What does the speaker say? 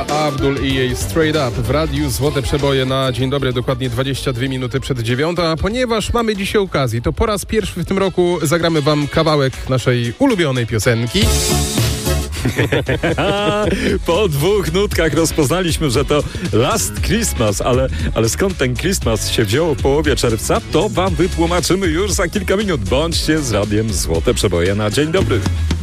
Paula Abdul i jej Straight Up w radiu Złote Przeboje na dzień dobry, dokładnie 22 minuty przed 9. A ponieważ mamy dzisiaj okazję, to po raz pierwszy w tym roku zagramy wam kawałek naszej ulubionej piosenki. Po 2 nutkach rozpoznaliśmy, że to Last Christmas, ale skąd ten Christmas się wziął w połowie czerwca, to wam wytłumaczymy już za kilka minut. Bądźcie z radiem Złote Przeboje na dzień dobry.